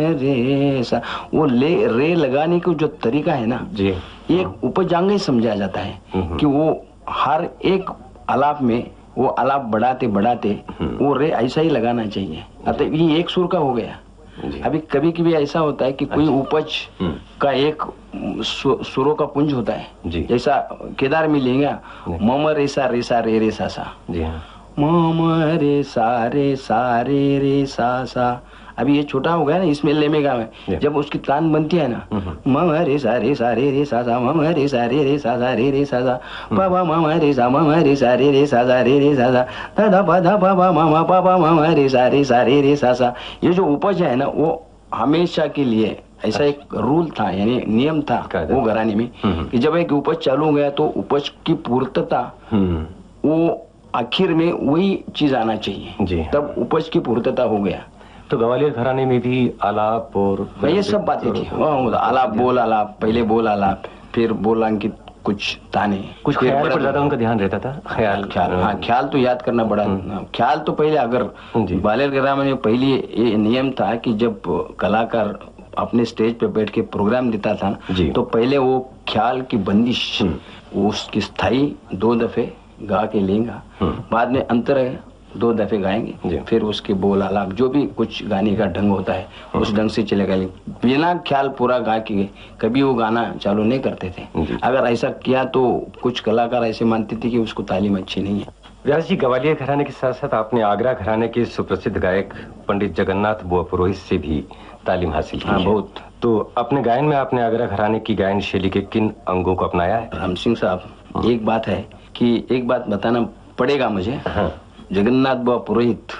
रे सा, वो रे लगाने का जो तरीका है ना जी, एक उपजांग ही समझा जाता है कि वो हर एक आलाप में वो आलाप बढ़ाते बढ़ाते वो रे ऐसा ही लगाना चाहिए। अतः ये एक सुर का हो गया। अभी कभी कभी ऐसा होता है कि कोई उपज का एक सुरों का पुंज होता है, जैसा केदार में लेंगे मम रे सा रे सा सा, मम रे सा रे सा। अभी ये छोटा हो गया ना, इसमें लेमेगा में जब उसकी तान बनती है ना, मम रे सा रे सा सा, मम रे सा रे सा सा, पापा मम रे सा रे सा सा, दादा पादा पापा मम पापा मम रे सा सा। ये जो उपज है ना वो हमेशा के लिए ऐसा एक रूल था, यानी नियम था वो घराने में कि जब एक उपज चालू हो गया तो उपज की पूर्तता वो आखिर में वही चीज आना चाहिए, तब उपज की पूर्तता हो गया। तो ग्वालियर घराने में भी आलाप और ये सब बातें थी। आलाप बोल आलाप, पहले बोल आलाप, फिर बोल अंकित, कुछ ताने, कुछ ख्याल पर ज्यादा उनका ध्यान रहता था। ख्याल हाँ, ख्याल तो याद करना पड़ा। ख्याल तो पहले अगर ग्वालियर घराने में पहले ये नियम था कि जब कलाकार अपने स्टेज पे बैठ के प्रोग्राम देता था तो पहले वो ख्याल की बंदिश उसकी स्थाई 2 दफे गा के लेगा, बाद में अंतर 2 दफे गाएंगे, फिर उसके बोल आलाप जो भी कुछ गाने का ढंग होता है उस ढंग से चलेगा। बिना ख्याल पूरा गा के कभी वो गाना चालू नहीं करते थे। अगर ऐसा किया तो कुछ कलाकार ऐसे मानते थे कि उसको तालीम अच्छी नहीं है। व्यास जी, ग्वालियर घराने के साथ साथ आपने आगरा घराने के सुप्रसिद्ध गायक पंडित जगन्नाथ बुआ पुरोहित से भी तालीम हासिल की। बहुत। तो अपने गायन में आपने आगरा घराने की गायन शैली के किन अंगों को अपनाया है? राम सिंह साहब, एक बात है कि एक बात बताना पड़ेगा मुझे। जगन्नाथ बुआ पुरोहित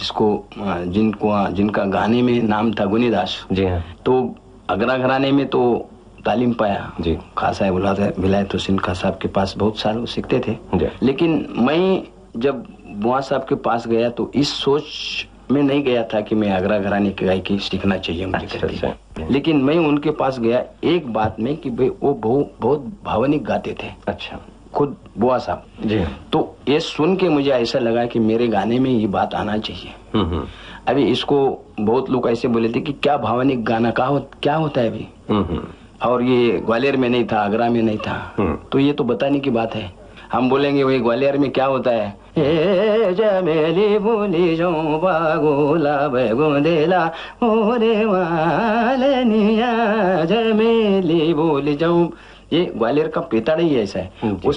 जिनका गाने में नाम था गुनीदास जी, तो आगरा घराने में तो तालीम पाया जी। खां साहब विलायत हुसैन खां साहब के पास बहुत साल सीखते थे, लेकिन मैं जब बुआ साहब के पास गया तो इस सोच में नहीं गया था कि मैं आगरा घराने की गायकी सीखना चाहिए मुझे। लेकिन मैं उनके पास गया एक बात में कि भाई वो बहुत भावनिक गाते थे। अच्छा, खुद बुआ साहब जी। तो ये सुन के मुझे ऐसा लगा कि मेरे गाने में ये बात आना चाहिए। अभी इसको बहुत लोग ऐसे बोले थे कि क्या भावनिक गाना क्या होता है अभी, और ये ग्वालियर में नहीं था, आगरा में नहीं था, तो ये तो बताने की बात है। हम बोलेंगे वही ग्वालियर में क्या होता है, ए जमेली बोली जाऊं बागोला बेगोंदेला ओरे वालनिया जमेली बोली जाऊं, ये ग्वालियर का पेताड़ ही ऐसा है।